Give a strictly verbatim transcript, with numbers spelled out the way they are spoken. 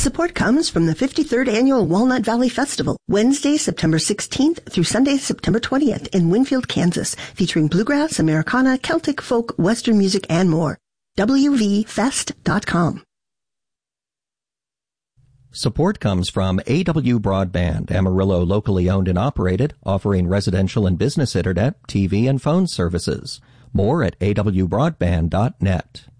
Support comes from the fifty-third Annual Walnut Valley Festival, Wednesday, September sixteenth through Sunday, September twentieth in Winfield, Kansas, featuring bluegrass, Americana, Celtic, folk, Western music, and more. W V fest dot com. Support comes from A W Broadband, Amarillo, locally owned and operated, offering residential and business internet, T V, and phone services. More at A W broadband dot net.